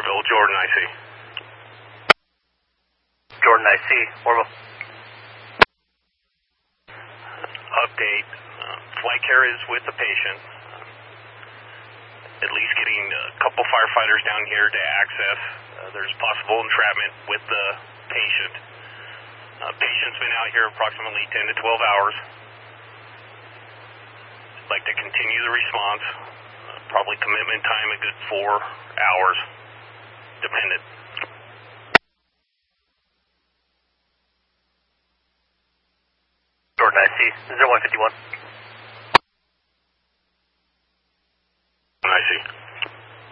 Orville, Jordan, I see. Jordan, I see. Orville. Update. Flight care is with the patient. At least getting a couple firefighters down here to access. There's possible entrapment with the patient. Patient's been out here approximately 10 to 12 hours. I'd like to continue the response. Probably commitment time a good 4 hours, dependent. Jordan, I see. 0151.